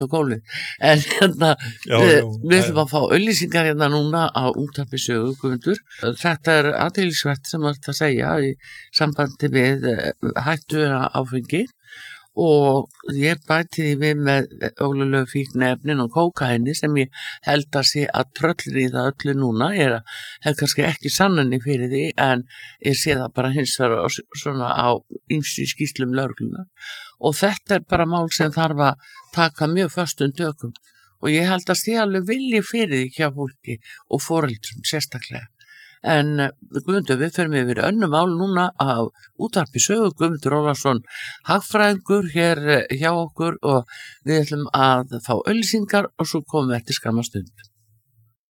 á gólfið. En hérna, Já, við ætlum að fá auglýsingar hérna núna á Útvarpi Sögu, Guðmundur. Þetta athyglisvert sem að segja í sambandi við hættuna áfengi og ég bæti því við með ólöglegu fíkniefnin og kókaini sem ég held að sé að tröllri í það öllu núna. Ég hef kannski ekki sannanir fyrir því en ég sé það bara hins vegar svona á ýmsu skýrslum lögreglunnar og þetta bara mál sem þarf að taka mjög föstum tökum og ég held að sé alveg vilji fyrir því hjá fólki og foreldrum sérstaklega. En Guðmundur, við förum yfir önnur mál núna á Útvarpi Sögu. Guðmundur Ólafsson, hagfræðingur hér hjá okkur og við ætlum að fá auglýsingar og svo komum við eftir skamma stund.